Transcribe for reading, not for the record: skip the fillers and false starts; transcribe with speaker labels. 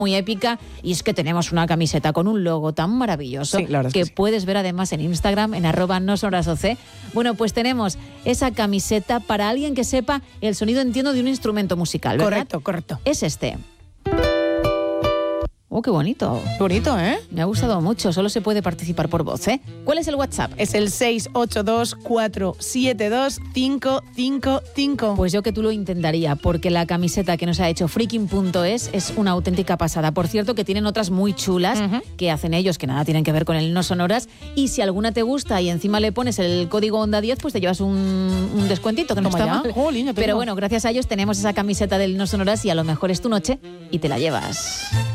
Speaker 1: muy épica, y es que tenemos una camiseta con un logo tan maravilloso que puedes ver además en Instagram en @nosonorasoc. Bueno, pues tenemos esa camiseta para alguien que sepa el sonido, entiendo, de un instrumento musical, ¿verdad?
Speaker 2: Correcto.
Speaker 1: Es este. Oh, qué bonito.
Speaker 2: Bonito, ¿eh?
Speaker 1: Me ha gustado mucho. Solo se puede participar por voz, ¿eh? ¿Cuál es el WhatsApp?
Speaker 2: Es el 682-472-555.
Speaker 1: Pues yo que tú lo intentaría, porque la camiseta que nos ha hecho Freaking.es es una auténtica pasada. Por cierto, que tienen otras muy chulas que hacen ellos, que nada tienen que ver con el No Sonoras. Y si alguna te gusta y encima le pones el código Onda 10, pues te llevas un descuentito, que no está mal.
Speaker 2: Jolín,
Speaker 1: pero bueno, gracias a ellos tenemos esa camiseta del No Sonoras y a lo mejor es tu noche y te la llevas.